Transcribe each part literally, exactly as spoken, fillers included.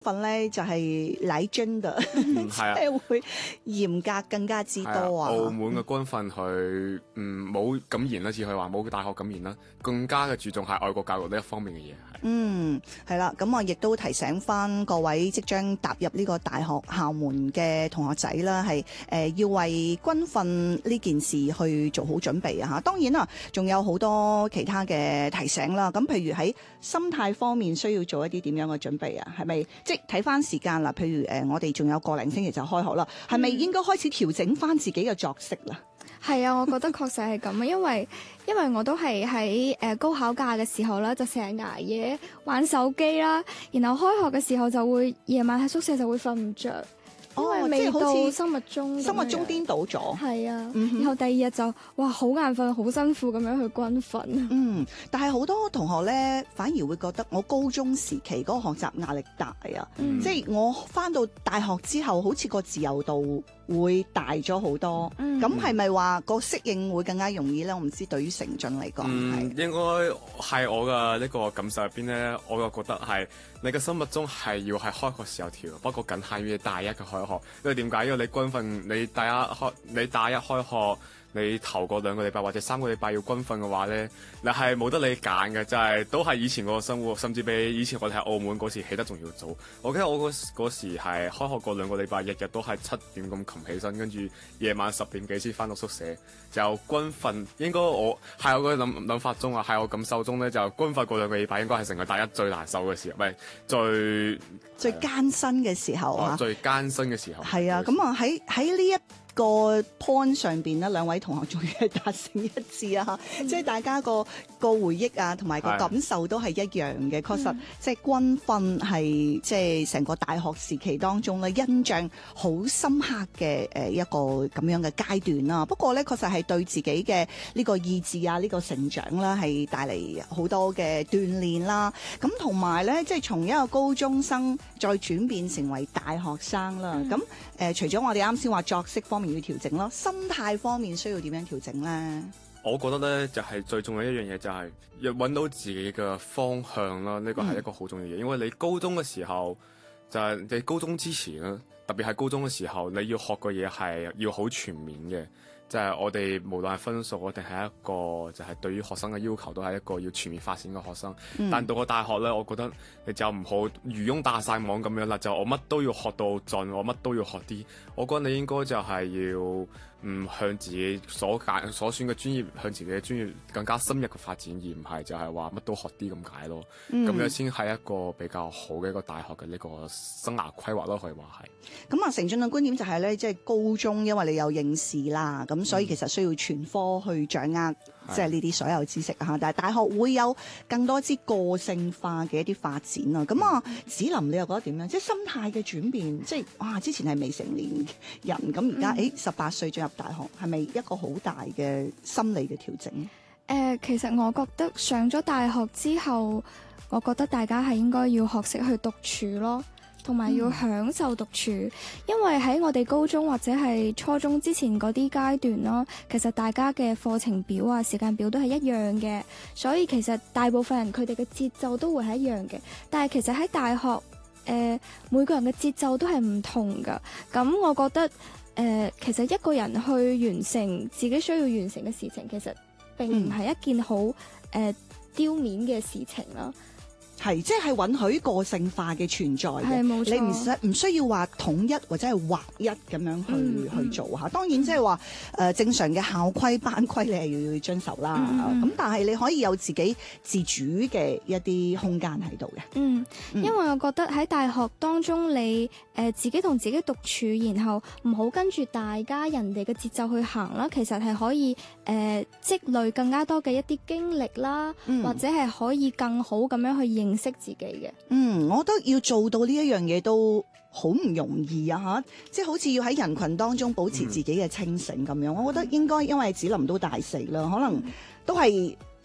份咧就係禮真嘅， 嗯係啊， 即係會嚴格更加之多啊。 澳門嘅軍訓佢嗯冇咁嚴啦，似佢話冇大學咁嚴啦，更加嘅注重係愛國教育呢一方面嘅嘢。 嗯，係啦，咁我亦都提醒翻各位即將踏入呢個大學校門嘅同學仔啦，係誒、呃、要為軍訓呢件事去做好準備啊！嚇，當然啦，仲有好多其他嘅提醒啦。咁譬如喺心態方面需要做一啲點樣嘅準備啊？係咪即係睇翻時間啦？譬如誒、呃，我哋仲有個零星期就開學啦，係咪應該開始調整翻自己嘅作息啦？ 係啊，我覺得確實係咁啊，因為因為我都係喺誒高考假嘅時候啦，就成日捱夜玩手機啦，然後開學嘅時候就會夜晚喺宿舍就會瞓唔着。因為未到生物鐘， 生物鐘顛倒咗。 係啊， 嗯、 然後第二日就哇好眼瞓，好辛苦咁樣去軍訓。 嗯，但係好多同學咧，反而會覺得我高中時期嗰個學習壓力大啊， 嗯、 即係我返到大學之後，好似個自由度會大咗好多。咁係咪話個適應會更加容易咧？我唔知對於成俊嚟講， 嗯，應該係我嘅呢個感受入邊咧，我又覺得係你嘅生物鐘係要係開學時候調，不過僅限於大一嘅開學。因為點解？因為你軍訓，你第一開，你大一開學，你頭嗰兩個禮拜或者三個禮拜要軍訓嘅話咧，你係冇得你揀嘅，就係、是、都係以前嗰個生活，甚至比以前我哋喺澳門嗰時起得仲要早。我記得我嗰嗰時係開學嗰兩個禮拜，日日都係七點咁擒起身，跟住夜晚十點幾先翻到宿舍。就軍訓應該我係我個諗諗法中啊，係我感受中咧，就軍訓嗰兩個禮拜應該係成個大一最難受嘅時候，唔係最最艱辛嘅時候啊！ 哦、最艱辛嘅時候。 係啊，咁啊喺喺呢一個 point 上邊咧，兩位同學終於係達成一致啊！嗯、即係大家個個回憶啊，同埋個感受都係一樣嘅。確實，即係軍訓係即係成個大學時期當中咧，印象好深刻嘅誒一個咁樣嘅階段啦。不過咧，確實係對自己嘅呢個意志啊，呢、呢個成長啦，係帶嚟好多嘅鍛鍊啦。咁同埋咧，即係從一個高中生再轉變成為大學生啦。咁誒、嗯呃，除咗我哋啱先話作息方面要調整咯，心態方面需要點樣調整咧？ 我覺得咧就係、是、最重要一樣嘢就係要揾到自己嘅方向啦，呢個係一個好重要嘅嘢。嗯、因為你高中嘅時候就係、是、你高中之前啦，特別係高中嘅時候，你要學嘅嘢係要好全面嘅。就係我哋無論係分數，定係一個就係對於學生嘅要求，都係一個要全面發展嘅學生。嗯、但到個大學咧，我覺得你就唔好漁翁打晒網咁樣啦。就我乜都要學到盡，我乜都要學啲。我覺得你應該就係要嗯向自己所揀所選嘅專業，向自己嘅專業更加深入嘅發展，而唔係就係話乜都學啲咁解咯。咁、嗯、樣先係一個比較好嘅一個大學嘅呢個生涯規劃咯，可以話係。 咁啊，成俊嘅觀點就係咧，即係高中因為你有應試啦，咁所以其實需要全科去掌握即係呢啲所有知識嚇。但係大學會有更多之個性化嘅一啲發展啊。咁啊，子琳你又覺得點樣？即係心態嘅轉變，即係哇！之前係未成年人，咁而家誒十八歲進入大學，係咪一個好大嘅心理嘅調整？誒、 呃，其實我覺得上咗大學之後，我覺得大家係應該要學識去獨處咯。同埋要享受獨處，嗯、因為喺我哋高中或者係初中之前嗰啲階段咯，其實大家嘅課程表啊、時間表都係一樣嘅，所以其實大部分人佢哋嘅節奏都會係一樣嘅。但係其實喺大學，誒、呃、每個人嘅節奏都係唔同㗎。咁我覺得，誒、呃、其實一個人去完成自己需要完成嘅事情，其實並唔係一件好誒、呃、丟面嘅事情啦。 係，即係允許個性化嘅存在嘅， 冇錯， 你唔使唔需要話統一或者係劃一咁樣去、嗯、去做嚇。當然即係話誒正常嘅校規班規你係要遵守啦。咁、嗯、但係你可以有自己自主嘅一啲空間喺度嘅。嗯， 因為我覺得喺大學當中你誒、呃、自己同自己獨處，然後唔好跟住大家人哋嘅節奏去行啦。其實係可以誒、呃、積累更加多嘅一啲經歷啦，嗯、或者係可以更好咁樣去認認識自己嘅， 嗯，我覺得要做到呢一樣嘢都好唔容易啊！吓，即係好似要喺人群當中保持自己嘅清醒咁樣。嗯、我覺得應該因為子琳都大四啦，可能都係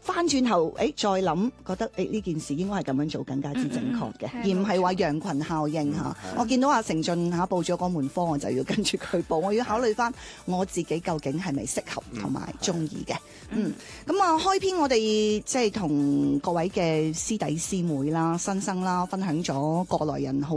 翻轉頭，誒再諗，覺得誒呢件事應該係咁樣做更加之正確嘅， 嗯嗯嗯而唔係話羊群效應嚇。 嗯我見到阿成俊嚇報咗嗰門科，我就要跟住佢報，我要考慮翻我自己究竟係咪適合同埋中意嘅。嗯，咁啊開篇我哋即係同各位嘅師弟師妹啦、新生啦，分享咗過來人好